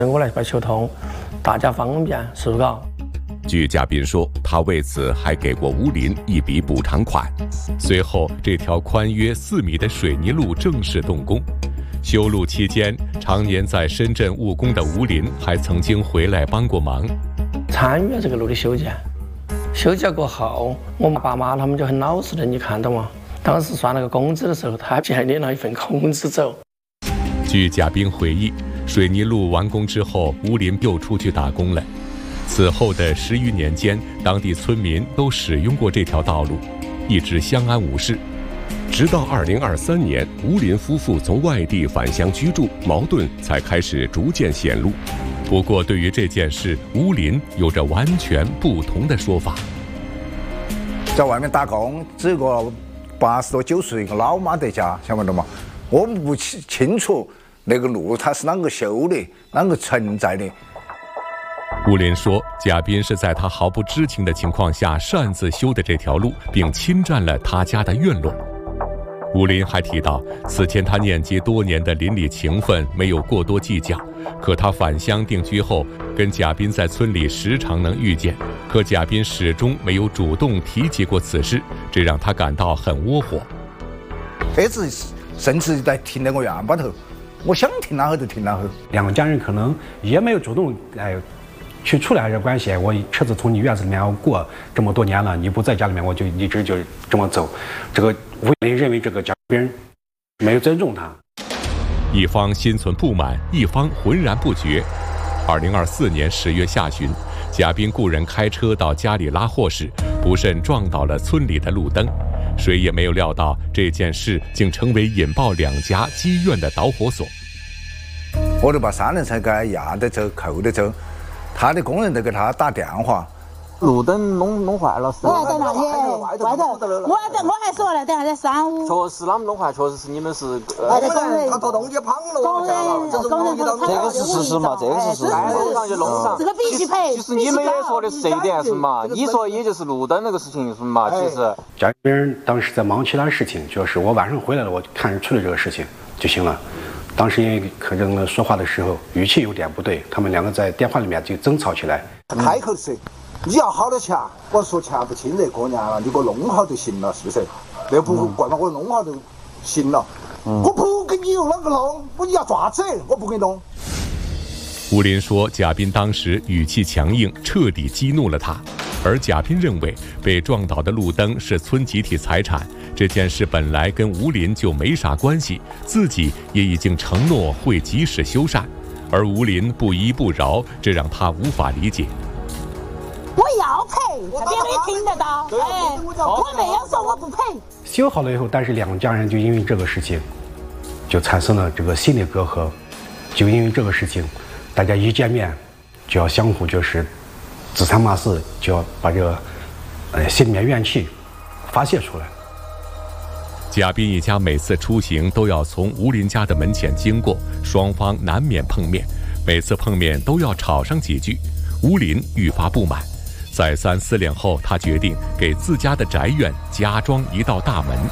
我来把修通，大家方便，是不是？ 据嘉宾说，他为此还给过吴林一笔补偿款。随后，这条宽约4米的水泥路正式动工。修路期间，常年在深圳务工的吴林还曾经回来帮过忙， 参与这个路的修建。修建过后，我爸妈他们就很老实的，你看到吗？当时算那个工资的时候，他还领了一份工资走。 据嘉宾回忆，水泥路完工之后，吴林又出去打工了。此后的10余年间，当地村民都使用过这条道路，一直相安无事。直到2023年，吴林夫妇从外地返乡居住，矛盾才开始逐渐显露。不过，对于这件事，吴林有着完全不同的说法。 在外面打工，只有个80多90岁一个老妈在家，晓不懂吗？我们不清楚那个路它是啷个修的，啷个存在的。 吴林说，嘉宾是在他毫不知情的情况下擅自修的这条路，并侵占了他家的院落。吴林还提到，此前他念及多年的邻里情分，没有过多计较。可他返乡定居后，跟嘉宾在村里时常能遇见，可嘉宾始终没有主动提起过此事，这让他感到很窝火。 车子甚至在停在我院坝头，我想停哪后就停哪后。 两家人可能也没有主动去处理这关系，我车子从你院子里面过这么多年了，你不在家里面，我就一直就这么走。这个吴林认为这个嘉宾没有尊重他， 一方心存不满，一方浑然不觉。2024年10月下旬，嘉宾雇人开车到家里拉货时，不慎撞倒了村里的路灯。谁也没有料到这件事竟成为引爆两家积怨的导火索。 我就把3轮车给他压得走，扣得走。他的工人都给他打电话， 路灯弄坏了。 我还在那里外头，我还说了，等下在3-5。 确实，他们弄坏，确实是你们是。 他做东西旁了，这个是事实嘛？这个是事实。弄上就弄上， 这个必须赔。 其实你们也说的是这一点是嘛？你说也就是路灯那个事情是嘛？其实。 嘉宾当时在忙其他事情，就是我晚上回来了，我看人处理这个事情就行了。当时因为可能说话的时候语气有点不对，他们两个在电话里面就争吵起来。 他开口的时候，你要好多钱，我说钱不清这过年了，你给我弄好就行了，是不是？那不怪嘛，我弄好就行了。我不跟你有啷个弄，你要爪子，我不给你弄。 吴林说，嘉宾当时语气强硬，彻底激怒了他。而嘉宾认为，被撞倒的路灯是村集体财产，这件事本来跟吴林就没啥关系，自己也已经承诺会及时修缮，而吴林不依不饶，这让他无法理解。 我要赔，别人听得到。我没有说我不赔。 修好了以后，但是两家人就因为这个事情，就产生了这个心理隔阂，就因为这个事情，大家一见面就要相互就是指三骂四，就要把这个心里面怨气发泄出来。 嘉宾一家每次出行都要从吴林家的门前经过，双方难免碰面，每次碰面都要吵上几句。吴林愈发不满，再三思量后，他决定给自家的宅院加装一道大门。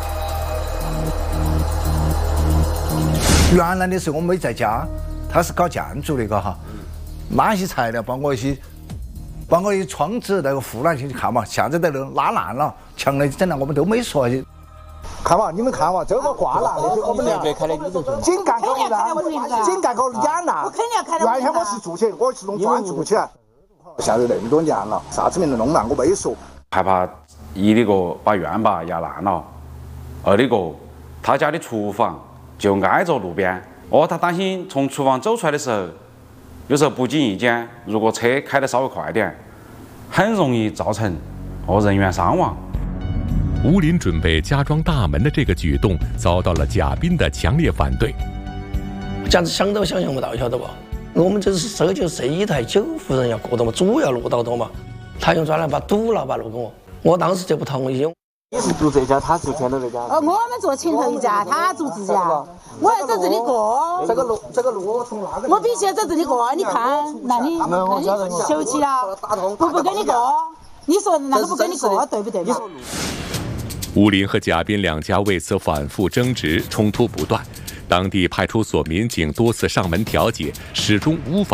原来的时候我没在家，他是搞建筑的，哈，拿一些材料帮我的窗子那个护栏进去看嘛，现在在那拉烂了，墙那整了我们都没说。看嘛，你们看嘛，这个挂烂的，我们俩井盖搞烂，井盖搞淹烂。原先我是住起，我是弄砖住起来，现在那么多年了，啥子没能弄烂，我没说。 害怕一的个把院坝压烂了，二的个他家的厨房就挨着路边，他担心从厨房走出来的时候，有时候不经意间，如果车开得稍微快点，很容易造成人员伤亡。 吴林准备加装大门的这个举动遭到了嘉宾的强烈反对。 这样子想都想象不到，晓得不？我们就是设一台9户人要过到嘛，主要路道多嘛，他用砖来把堵了，把路给我当时就不同意。 你是住这家，他住前头这家。 我们住前头一家，他住自家。我要在这里过。 这个路我从那个。 我必须要在这里过，你看，那你修起了，不跟你过，你说那个不跟你过，对不对嘛？ 吴林和嘉宾两家为此反复争执，冲突不断。 当地派出所民警多次上门调解，始终无法